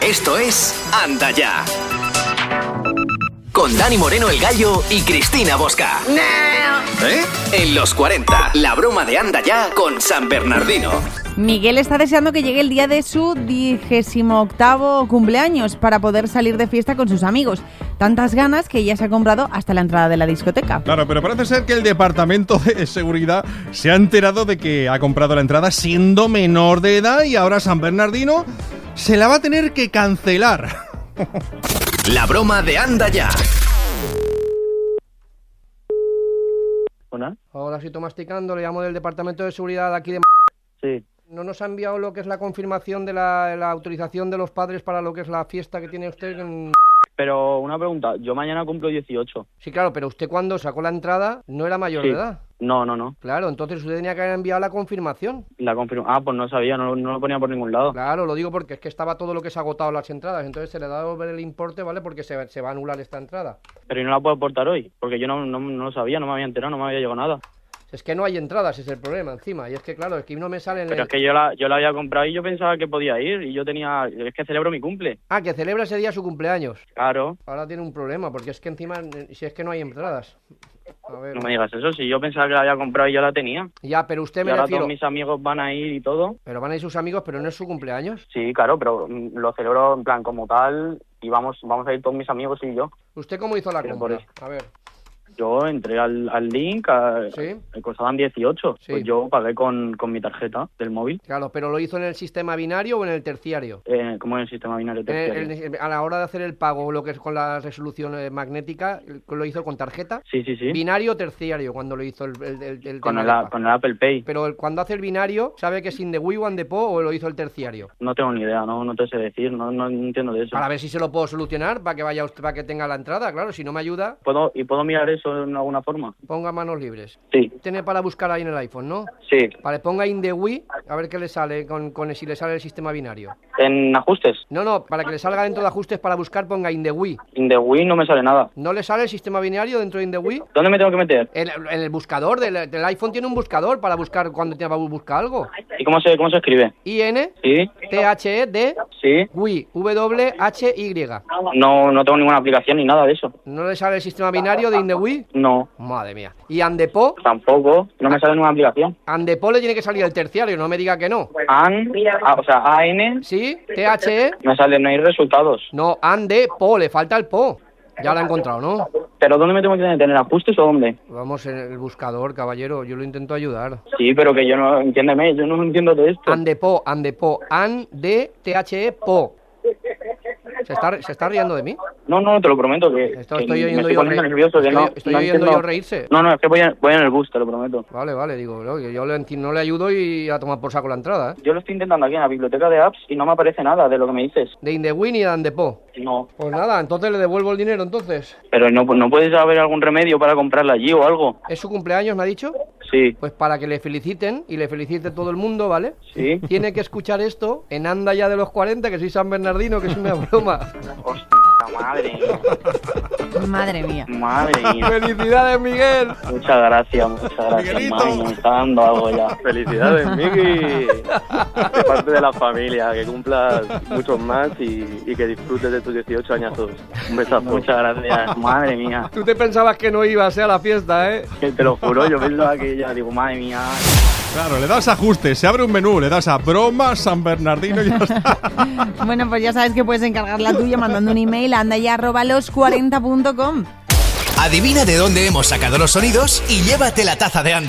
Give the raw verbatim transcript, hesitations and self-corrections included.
Esto es Anda Ya. Con Dani Moreno el Gallo y Cristina Bosca. ¿Eh? En los cuarenta, la broma de Anda Ya con San Bernardino. Miguel está deseando que llegue el día de su vigésimo octavo cumpleaños para poder salir de fiesta con sus amigos. Tantas ganas que ya se ha comprado hasta la entrada de la discoteca. Claro, pero parece ser que el departamento de seguridad se ha enterado de que ha comprado la entrada siendo menor de edad y ahora San Bernardino se la va a tener que cancelar. La broma de Anda Ya. ¿Hola? Hola, estoy masticando, le llamo del departamento de seguridad de aquí de... Sí. ¿No nos ha enviado lo que es la confirmación de la, la autorización de los padres para lo que es la fiesta que tiene usted en... Pero una pregunta, yo mañana cumplo dieciocho. Sí, claro, pero usted cuando sacó la entrada no era mayor Sí. de edad. No, no, no. Claro, entonces usted tenía que haber enviado la confirmación. La confirmo. Ah, pues no sabía, no, no lo ponía por ningún lado. Claro, lo digo porque es que estaba todo lo que se ha agotado las entradas, entonces se le da a ver el importe, ¿vale? Porque se, se va a anular esta entrada. Pero ¿y no la puedo aportar hoy? Porque yo no, no, no lo sabía, no me había enterado, no me había llegado nada. Es que no hay entradas, ese es el problema encima. Y es que, claro, es que no me sale en Pero el... es que yo la, yo la había comprado y yo pensaba que podía ir. Y yo tenía... Es que celebro mi cumple. Ah, que celebra ese día su cumpleaños. Claro. Ahora tiene un problema, porque es que encima, si es que no hay entradas. A ver. No me digas eso, si yo pensaba que la había comprado y yo la tenía. Ya, pero usted Y me ahora refiero... todos mis amigos van a ir y todo. Pero van a ir sus amigos, pero no es su cumpleaños. Sí, claro, pero mm, lo celebro en plan como tal. Y vamos, vamos a ir todos mis amigos y yo. ¿Usted cómo hizo la Pero compra? por eso. A ver. Yo entré al, al link, a, Sí. me costaban dieciocho. Sí. Pues yo pagué con, con mi tarjeta del móvil. Claro, pero ¿lo hizo en el sistema binario o en el terciario? Eh, como en el sistema binario En terciario. el- en- a la hora de hacer el pago, lo que es con la resolución eh, magnética, ¿lo hizo con tarjeta? Sí, sí, sí. ¿Binario o terciario cuando lo hizo el, el, el- el Con tema el, del a- pago? con el Apple Pay. Pero el- cuando hace el binario, ¿sabe que es in the Wii o in the Po o lo hizo el terciario? No tengo ni idea, no, no te sé decir, no, no entiendo de eso. Para ver si se lo puedo solucionar, para que vaya usted, para que tenga la entrada, claro, si no me ayuda, ¿Puedo, ¿Y puedo mirar eso en alguna forma? ponga manos libres. Sí, Tiene para buscar ahí en el iPhone, ¿no? sí. Vale, ponga in the Wii, a ver qué le sale, con, con si le sale el sistema binario. En ajustes, No, no, para que le salga dentro de ajustes para buscar, ponga in the Wii. in the Wii no me sale nada. ¿No le sale el sistema binario dentro de in the Wii? ¿Dónde me tengo que meter? En, en el buscador del, del iPhone tiene un buscador para buscar cuando te va a buscar algo. ¿Y cómo se, cómo se escribe? I N Sí, T H E D sí. Wii, W H Y. No, no tengo ninguna aplicación ni nada de eso. ¿No le sale el sistema binario de in the Wii? No, Madre mía. ¿Y Andepo? tampoco. No me sale ninguna aplicación. Andepo le tiene que salir el terciario, no me diga que no. An, ah, o sea, A N, ¿Sí? T H E. me sale, no hay resultados. No, Andepo, le falta el Po. Ya lo ha encontrado, ¿no? ¿Pero dónde me tengo que tener? ¿Ajustes o dónde? Vamos en el buscador, caballero, yo lo intento ayudar. Sí, pero que yo no, entiéndeme, yo no entiendo de esto. Andepo, Andepo, Ande, T H E, Po. ¿Se está, ¿Se está riendo de mí? No, no, te lo prometo, que, Esto que estoy me oyendo estoy yo poniendo reír. nervioso, que Estoy- no, estoy no oyendo entiendo. yo reírse. No, no, es que voy, a- voy en el bus, te lo prometo. Vale, vale, digo, no, que yo le enti- no le ayudo y a tomar por saco la entrada, ¿eh? Yo lo estoy intentando aquí en la biblioteca de apps y no me aparece nada de lo que me dices. De Indewin y de Andepo. No. Pues nada, entonces le devuelvo el dinero, entonces. Pero no, no puedes haber algún remedio para comprarla allí o algo. ¿Es su cumpleaños, me ha dicho? Sí, Pues para que le feliciten y le felicite todo el mundo, ¿vale? sí. Tiene que escuchar esto en Anda Ya de los cuarenta, que soy San Bernardino, que es una broma. Hostia, madre mía. Madre mía. Madre mía. ¡Felicidades, Miguel! Muchas gracias, muchas gracias. Miguelito. Madre mía, me está dando algo ya. Felicidades, Miki, de parte de la familia, que cumplas muchos más y, y que disfrutes de tus dieciocho añazos. Un besazo. Muchas gracias, madre mía. Tú te pensabas que no ibas a la fiesta, ¿eh? Que te lo juro, yo pensaba que ya digo, madre mía. Claro, le das ajustes, se abre un menú, le das a broma San Bernardino y ya está. Bueno, pues ya sabes que puedes encargar la tuya mandando un email a andaya arroba los cuarenta punto com. Adivina de dónde hemos sacado los sonidos y llévate la taza de Anda